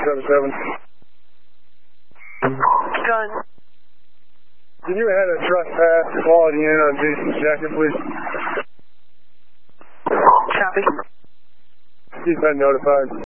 777. Gun. Can you add a truck pass quality in on Jason's jacket, please? Copy. He's been notified.